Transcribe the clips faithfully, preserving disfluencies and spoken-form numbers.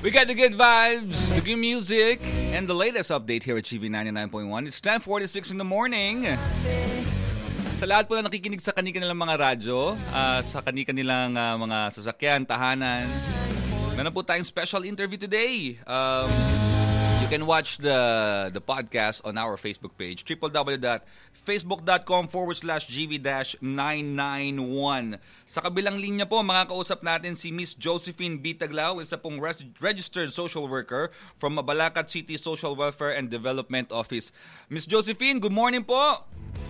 We got the good vibes, the good music, and the latest update here at G V ninety-nine point one. It's ten forty-six in the morning. Sa lahat po na nakikinig sa kani-kanilang mga radyo, uh, sa kani-kanilang uh, mga sasakyan, tahanan, meron po tayong special interview today. Um, you can watch the the podcast on our Facebook page, www.facebook.com forward slash GV-991. Sa kabilang linya po, makakausap natin si Miss Josephine B. Taglao, isa pong res- registered social worker from Mabalacat City Social Welfare and Development Office. Miss Josephine, good morning po!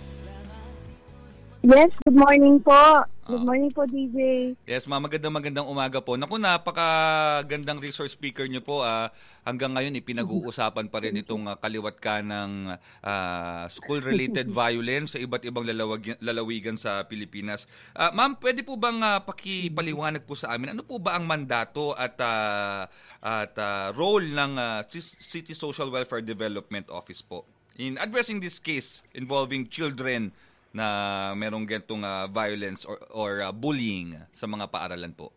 Yes, good morning po. Good morning po, D J. Yes, ma'am, magandang magandang umaga po. Naku, napakagandang resource speaker niyo po. Ah. Hanggang ngayon, ipinag-uusapan pa rin itong uh, kaliwat ka ng uh, school-related violence sa iba't ibang lalawag- lalawigan sa Pilipinas. Uh, ma'am, pwede po bang uh, pakipaliwanag po sa amin, ano po ba ang mandato at, uh, at uh, role ng uh, City Social Welfare Development Office po in addressing this case involving children na merong gantong uh, violence or, or uh, bullying sa mga paaralan po?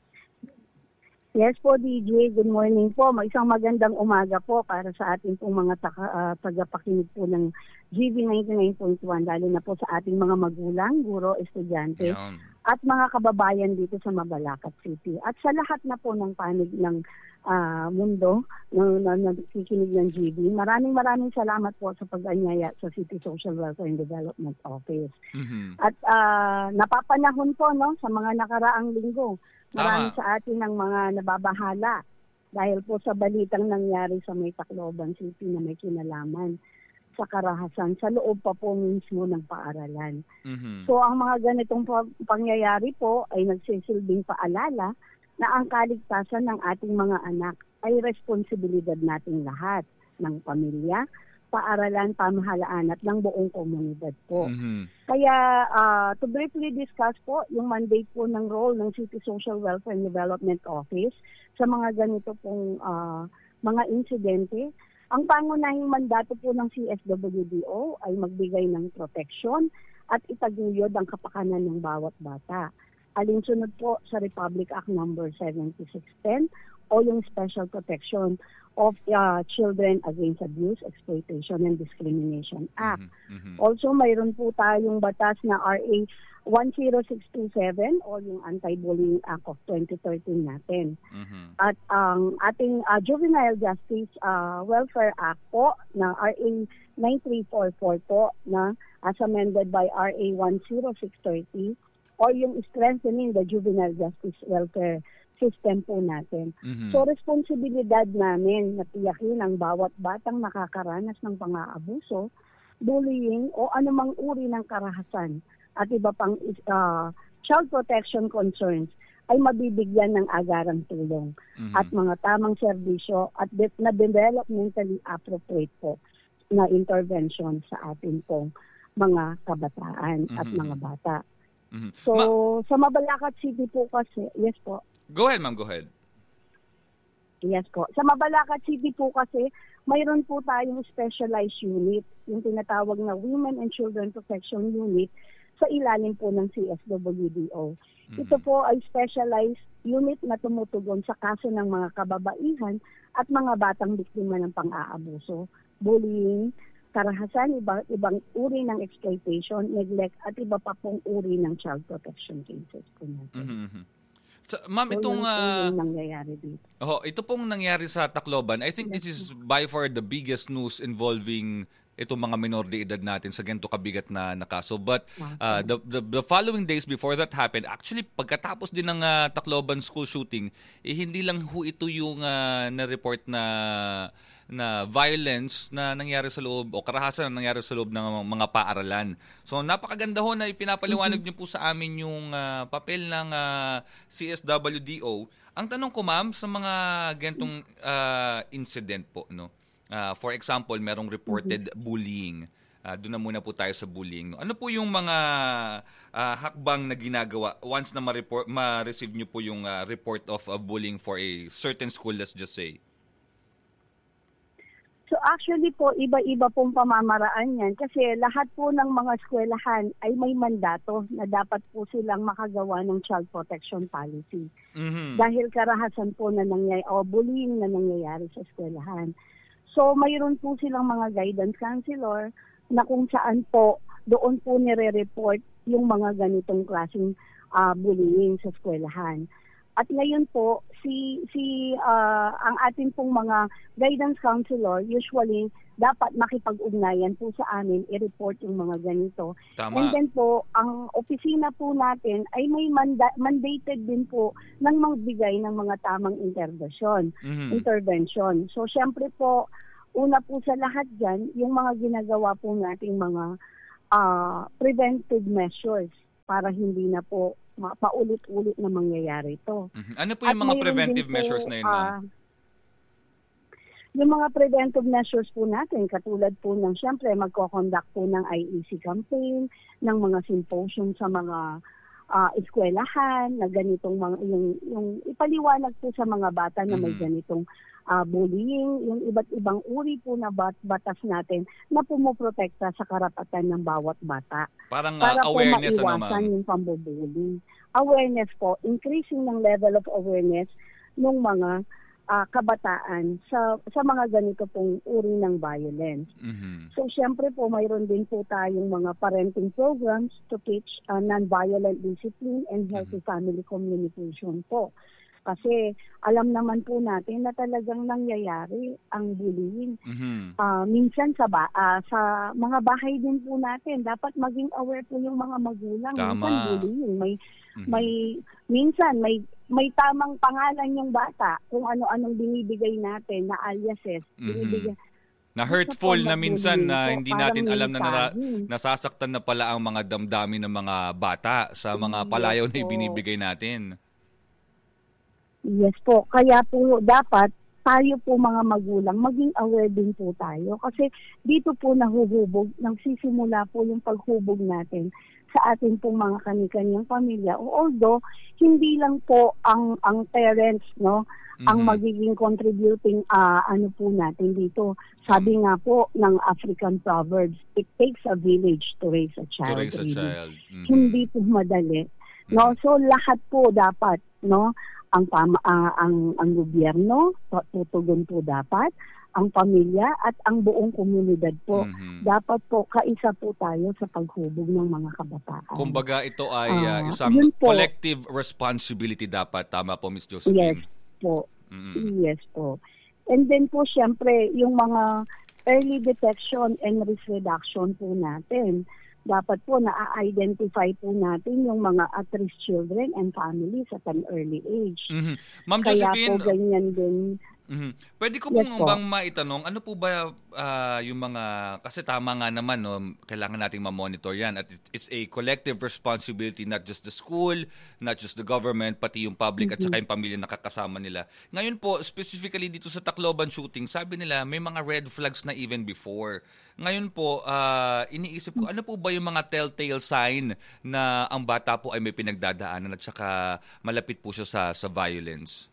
Yes po, D J. Good morning po. Isang magandang umaga po para sa ating pong mga taka, uh, tagapakinig po ng G V ninety-nine point one, lalo na po sa ating mga magulang, guro, estudyante, Yan. at mga kababayan dito sa Mabalacat City. At sa lahat na po ng panig ng uh, mundo na nakikinig ng G V, maraming maraming salamat po sa pag-anyaya sa City Social Welfare and Development Office. Mm-hmm. At uh, napapanahon po no sa mga nakaraang linggo, marami Tama. sa atin ng mga nababahala dahil po sa balitang nangyari sa May Tacloban City na may kinalaman sa karahasan sa loob pa po mismo ng paaralan. Mm-hmm. So ang mga ganitong pangyayari po ay nagsisilbing paalala na ang kaligtasan ng ating mga anak ay responsibilidad nating lahat, ng pamilya, paaralan, pamahalaan at ng buong komunidad po. Mm-hmm. Kaya uh, to briefly discuss po yung mandate po ng role ng City Social Welfare and Development Office sa mga ganito pong uh, mga insidente. Ang pangunahing mandato po ng C S W D O ay magbigay ng proteksyon at itaguyod ang kapakanan ng bawat bata. Alinsunod po sa Republic Act number seventy-six ten o yung Special Protection of uh, Children Against Abuse, Exploitation, and Discrimination Act. Mm-hmm. Also, mayroon po tayong batas na R A one oh six two seven o yung Anti-Bullying Act of twenty thirteen natin. Mm-hmm. At ang um, ating uh, Juvenile Justice uh, Welfare Act po na R A nine three four four po na as amended by R A one oh six thirty o yung Strengthening the Juvenile Justice Welfare System po natin. Mm-hmm. So, responsibilidad namin na tiyakin ang bawat batang nakakaranas ng pang-aabuso, bullying o anumang uri ng karahasan at iba pang uh, child protection concerns ay mabibigyan ng agarang tulong mm-hmm. at mga tamang serbisyo at de- na developmentally appropriate po na intervention sa ating pong mga kabataan mm-hmm. at mga bata. Mm-hmm. So, Ma- sa Mabalacat City po kasi, yes po. Go ahead, ma'am. Go ahead. Yes po. Sa Mabalacat City po kasi, mayroon po tayong specialized unit, yung tinatawag na Women and Children Protection Unit sa ilalim po ng C S W D O. Mm-hmm. Ito po ay specialized unit na tumutugon sa kaso ng mga kababaihan at mga batang biktima ng pang-aabuso, bullying, karahasan, iba, ibang uri ng exploitation, neglect, at iba pa pong uri ng child protection cases po natin. Mm-hmm. So, ma'am, so, itong... Uh, yung nangyayari dito. Oh, ito pong nangyari sa Tacloban. I think this is by far the biggest news involving itong mga minor de edad natin sa ganito kabigat na, na kaso. But uh, the, the the following days before that happened, actually pagkatapos din ng uh, Tacloban school shooting, eh, hindi lang ho ito yung uh, na-report na na violence na nangyari sa loob o karahasan na nangyari sa loob ng mga paaralan. So napakaganda ho na ipinapaliwanag mm-hmm. niyo po sa amin yung uh, papel ng uh, C S W D O. Ang tanong ko, ma'am, sa mga gantong uh, incident po, no? Uh, for example, merong reported mm-hmm. bullying. Uh, doon na muna po tayo sa bullying. No? Ano po yung mga uh, hakbang na ginagawa once na ma-report, ma-receive niyo po yung uh, report of uh, bullying for a certain school, let's just say? So actually po, iba-iba pong pamamaraan yan kasi lahat po ng mga eskwelahan ay may mandato na dapat po silang makagawa ng child protection policy. Mhm. Dahil karahasan po na nangyay o bullying na nangyayari sa eskwelahan. So mayroon po silang mga guidance counselor na kung saan po doon po nire-report yung mga ganitong klaseng uh, bullying sa eskwelahan. At ngayon po, si si uh, ang atin pong mga guidance counselor, usually dapat makipag-ugnayan po sa amin, i-report yung mga ganito. Tama. And then po, ang opisina po natin ay may manda- mandated din po ng magbigay ng mga tamang intervention. Mhm. intervention. So, syempre po, una po sa lahat dyan, yung mga ginagawa po nating mga uh, preventive measures para hindi na po ma- paulit-ulit na mangyayari ito. Mhm. Ano po yung At mga mayroon preventive din po, measures na yun, ma'am? ah, yung mga preventive measures po natin, katulad po ng, syempre, magko-conduct po ng I E C campaign, ng mga symposium sa mga ah, eskwelahan, na ganitong mga, yung, yung ipaliwanag po sa mga bata na may Mhm. ganitong ah, bullying, yung iba't ibang uri po na bat- batas natin na pumoprotekta sa karapatan ng bawat bata. Parang Para uh, po awareness, ano, maiwasan ma'am? yung pambubuli. Awareness po, increasing ng level of awareness ng mga ah, kabataan sa sa mga ganito pong uri ng violence. Mhm. So, syempre po, mayroon din po tayong mga parenting programs to teach uh, non-violent discipline and healthy family communication po. Kasi alam naman po natin na talagang nangyayari ang bullying. Mhm. Ah, minsan sa ba ah, sa mga bahay din po natin dapat maging aware po yung mga magulang. Tama. Minsan bullying, may Mhm. may minsan may may tamang pangalan yung bata kung ano-anong binibigay natin na aliases, Mhm. binibigay. Na hurtful Gusto po na minsan mag-bullying na po, hindi parang natin alam na nara- mensahe. nasasaktan na pala ang mga damdamin ng mga bata sa mga Yes palayaw na po. ibinibigay natin. Yes po. Kaya po dapat tayo po mga magulang, maging aware din po tayo. Kasi dito po nahuhubog, nagsisimula po yung paghubog natin sa ating pong mga kani-kanyang pamilya. Although, hindi lang po ang ang parents, no, ang Mhm. magiging contributing ah, ano po natin dito. Sabi nga po ng African proverbs, it takes a village to raise a To child. raise a really. child. Mhm. Hindi po madali. No, so lahat po dapat, no, ang pama, ah, ang ang gobyerno tutugon po dapat, ang pamilya at ang buong komunidad po. Mhm. Dapat po kaisa po tayo sa paghubog ng mga kabataan. Kumbaga ito ay uh, Ah, isang yun po. collective responsibility dapat. Tama po, Miss Yes Josephine. po. Mhm. Yes po. And then po syempre yung mga early detection and risk reduction po natin. Dapat po na-identify po natin yung mga at-risk children and families at an early age. Mhm. Ma'am Kaya Josephine, po ganyan din. mhm. Pwede ko Yes pong po. bang maitanong, ano po ba ah, yung mga, kasi tama nga naman, no, kailangan nating ma-monitor yan at it- it's a collective responsibility, not just the school, not just the government, pati yung public at saka yung pamilya nakakasama nila. Ngayon po, specifically dito sa Tacloban shooting, sabi nila may mga red flags na even before. Ngayon po, ah, iniisip ko, ano po ba yung mga telltale sign na ang bata po ay may pinagdadaanan at saka malapit po siya sa, sa violence?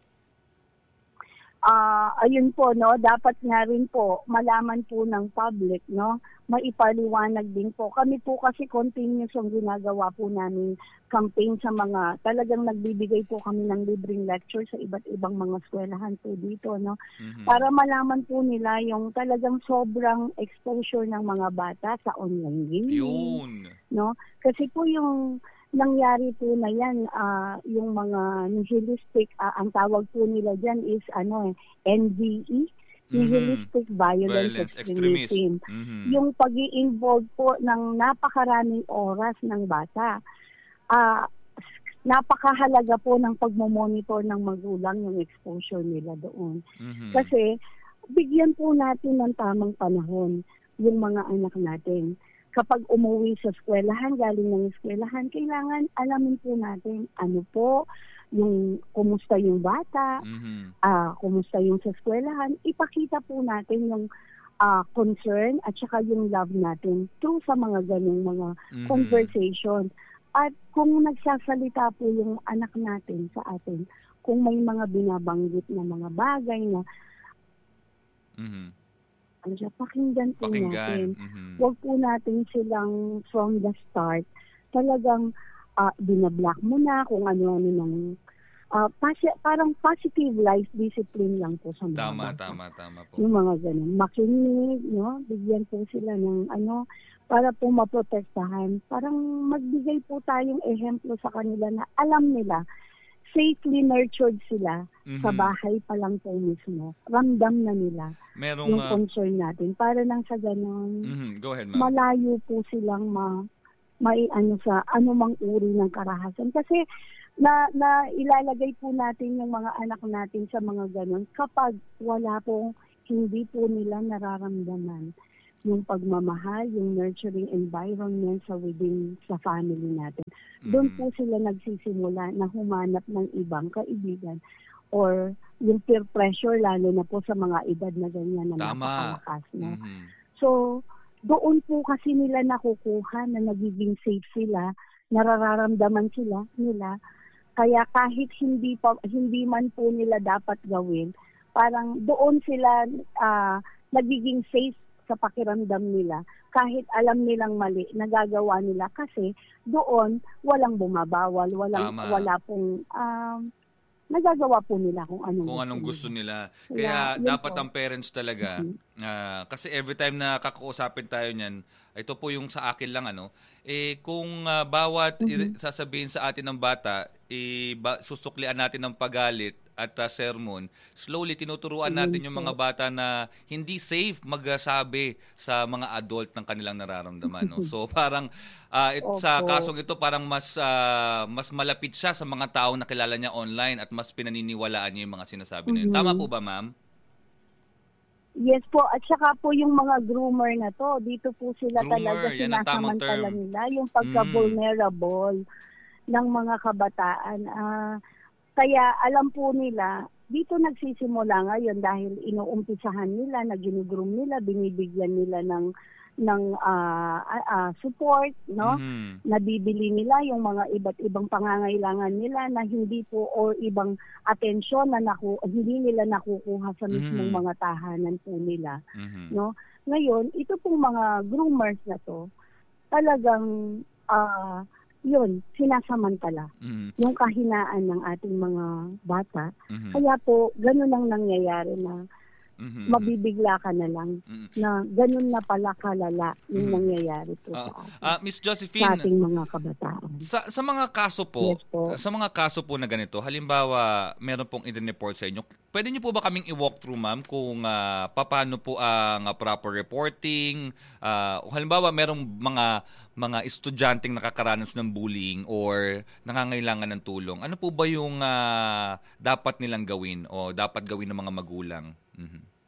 Ah, ayun po, no, dapat nga rin po malaman po ng public, no, maipaliwanag din po. Kami po kasi continuous yung ginagawa po namin campaign sa mga, talagang nagbibigay po kami ng libreng lecture sa iba't ibang mga eskwelahan po dito, no, Mhm. para malaman po nila yung talagang sobrang exposure ng mga bata sa online gaming, Yun. no, kasi po yung nangyari po na yan, ah, yung mga nihilistic, ah, ang tawag po nila dyan is ano eh, N V E, nihilistic violence, Violence, extremist. extremism. Mhm. Yung pag involve po ng napakaraming oras ng bata. Ah, napakahalaga po ng pagmomonitor ng magulang yung exposure nila doon. Mhm. Kasi bigyan po natin ng tamang panahon yung mga anak natin. Kapag umuwi sa eskwelahan, galing ng eskwelahan, kailangan alamin po natin ano po, yung kumusta yung bata, Mhm. ah kumusta yung sa eskwelahan. Ipakita po natin yung ah, concern at saka yung love natin through sa mga ganung mga Mhm. conversation. At kung nagsasalita po yung anak natin sa atin, kung may mga binabanggit na mga bagay na Mhm. ano siya, pakinggan po Pakinggan. natin. Mhm. Huwag po natin silang from the start talagang uh, binablock mo na kung ano-ano ng uh, pasi- parang positive life discipline lang po sa mga Tama, bata. tama, tama po. Yung mga ganun. Makinig, no? Bigyan po sila ng ano, para po maprotektahan. Parang magbigay po tayong ehemplo sa kanila na alam nila, safely nurtured sila Mhm. sa bahay pa lang po mismo. Ramdam na nila Merong yung uh, concern natin. Para lang sa ganun, mhm. Go ahead, ma'am. malayo po silang ma, mai ano sa anumang uri ng karahasan. Kasi na, na ilalagay po natin yung mga anak natin sa mga ganun kapag wala pong hindi po nila nararamdaman yung pagmamahal, yung nurturing environment sa within sa family natin. Doon Mhm. po sila nagsisimula na humanap ng ibang kaibigan or yung peer pressure lalo na po sa mga edad na ganyan na Tama. napakalakas. No? Mhm. So, doon po kasi nila nakukuha na nagiging safe sila, nararamdaman sila nila. Kaya kahit hindi pa hindi man po nila dapat gawin, parang doon sila ah, nagiging safe sa pakiramdam nila. Kahit alam nilang mali, nagagawa nila kasi doon walang bumabawal, walang Tama. wala pong um, nagagawa po nila kung anong Kung gusto anong gusto nila. nila. Kaya Kaya, yun dapat po. ang parents talaga, Mhm. ah, kasi every time na kakausapin tayo niyan, ito po yung sa akin lang ano, eh kung ah, bawat i- Mhm. sasabihin sa atin ng bata, eh, ba, susuklian natin ng pagalit at ah, sermon, slowly tinuturuan Ayun natin yung po. mga bata na hindi safe magsabi sa mga adult ng kanilang nararamdaman. No? So parang ah, it, sa Opo. kasong ito parang mas ah, mas malapit siya sa mga taong nakilala niya online at mas pinaniniwalaan niya yung mga sinasabi na yun. Tama Mhm. po ba, ma'am? Yes po, at saka po yung mga groomer na to, dito po sila talaga Groomer, yan ang tamang sinasamantala term. nila yung Mm. pagka-vulnerable ng mga kabataan. Ah, kaya alam po nila, dito nagsisimula ngayon dahil inuumpisahan nila, na ginugroom nila, binibigyan nila ng ng ah, ah, ah, support, no? Mhm. Nabibili nila yung mga iba't ibang pangangailangan nila na hindi po or ibang atensyon na naku, hindi nila nakukuha sa mismong Mhm. mga tahanan po nila, Mhm. no? Ngayon, ito pong mga groomers na to, talagang ah yun, sinasamantala Mhm. yung kahinaan ng ating mga bata. Mhm. Kaya po, ganun ang nangyayari na Mhm. mabibigla ka na lang Mhm. na ganun na pala kalala yung Mhm. nangyayari po Ah, sa atin, ah, Miss sa Josephine, ating mga kabataan. sa sa mga kaso po, Yes po. sa mga kaso po na ganito, halimbawa, meron pong i-report sa inyo. Pwede niyo po ba kaming i-walk through, ma'am, kung ah, paano po ang ah, proper reporting? Ah, o halimbawa, merong mga mga estudyanteng nakakaranas ng bullying or nangangailangan ng tulong. Ano po ba yung ah, dapat nilang gawin o dapat gawin ng mga magulang? Mhm.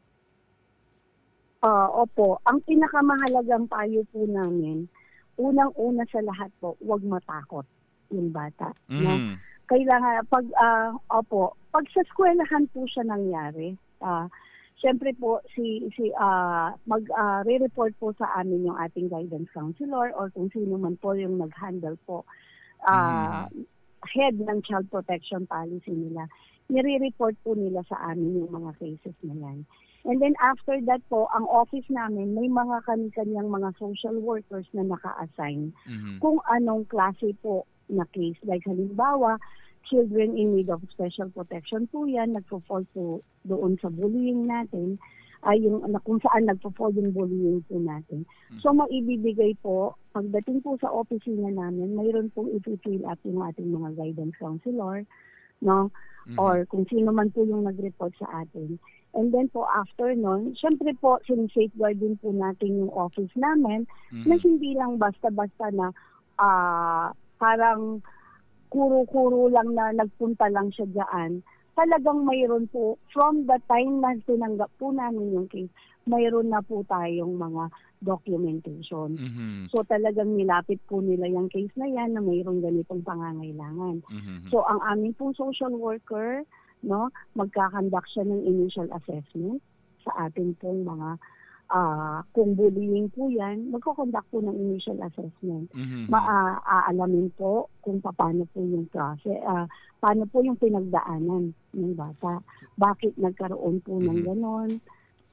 Ah, opo, ang pinakamahalagang payo po namin, unang-una sa lahat po, huwag matakot yung bata. No? Mhm. Kailangan, pag, ah, opo, pag sa eskwelahan po siya nangyari, ah, syempre po, si, si, ah, mag, ah, re-report po sa amin yung ating guidance counselor or kung sino man po yung nag-handle po, ah, head ng child protection policy nila. Nire-report po nila sa amin yung mga cases na yan. And then after that po, ang office namin, may mga kani-kanyang mga social workers na naka-assign Mhm. kung anong klase po na case. Like halimbawa, children in need of special protection po yan, nagpo-fall po doon sa bullying natin, ay yung na kung saan nagpo-fall yung bullying po natin. So maibibigay po, pagdating po sa opisina namin, mayroon pong i-fill up yung ating mga guidance counselor, no? Mhm. Or kung sino man po yung nag-report sa atin. And then po after nun, syempre po sinisafeguard din po natin yung office namin Mhm. na hindi lang basta-basta na ah, parang kuro-kuro lang na nagpunta lang siya dyan. Talagang mayroon po, from the time na tinanggap po namin yung case, mayroon na po tayong mga documentation. Mhm. So talagang nilapit po nila yung case na yan na mayroong ganitong pangangailangan. Mhm. So ang aming pong social worker, no, magkakandak siya ng initial assessment sa ating pong mga ah, kung bullying po yan, magkakandak po ng initial assessment. Mhm. Ma- ah, aalamin po kung paano po yung process, ah, paano po yung pinagdaanan ng bata. Bakit nagkaroon po ng Mhm. ganon,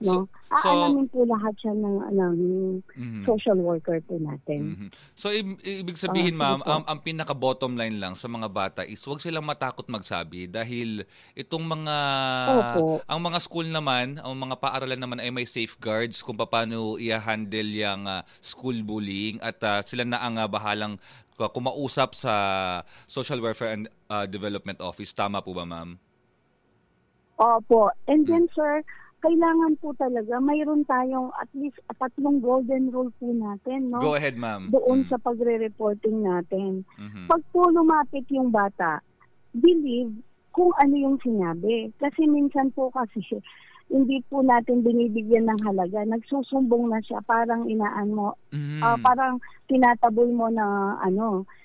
No? So, so aalamin po lahat siya ng, ng mm-hmm. social worker po natin. Mm-hmm. So, i- ibig sabihin, uh, ma'am, ang, ang pinaka-bottom line lang sa mga bata is huwag silang matakot magsabi dahil itong mga, Opo. ang mga school naman, ang mga paaralan naman ay may safeguards kung paano i-handle yung uh, school bullying at uh, sila na ang uh, bahalang uh, kumausap sa Social Welfare and uh, Development Office. Tama po ba, ma'am? Opo. And then, hmm. sir, kailangan po talaga mayroon tayong at least tatlong golden rule po natin, no? Go ahead, ma'am. Doon mm. sa pagre-reporting natin. Mm-hmm. Pag po lumapit yung bata, believe kung ano yung sinabi. Kasi minsan po kasi hindi po natin binibigyan ng halaga. Nagsusumbong na siya, parang inaan mo, mm. uh, parang tinataboy mo na ano.